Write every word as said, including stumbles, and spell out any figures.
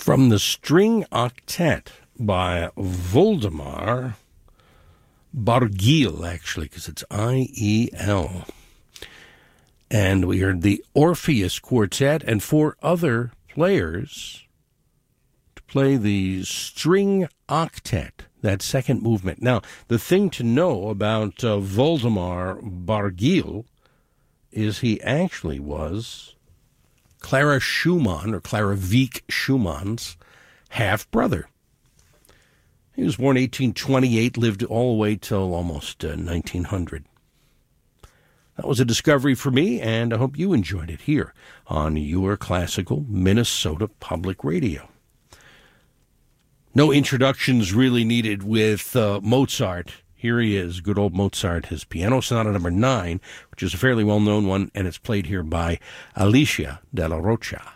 From the String Octet by Voldemar Barguil, actually, because it's I E L. And we heard the Orpheus Quartet and four other players to play the String Octet, that second movement. Now, the thing to know about uh, Voldemar Barguil is he actually was Clara Schumann, or Clara Wieck Schumann's half-brother. He was born eighteen twenty-eight, lived all the way till almost uh, nineteen hundred. That was a discovery for me, and I hope you enjoyed it here on your classical Minnesota Public Radio. No introductions really needed with uh, Mozart. Here he is, good old Mozart, his Piano Sonata number nine, which is a fairly well-known one, and it's played here by Alicia Della Rocha.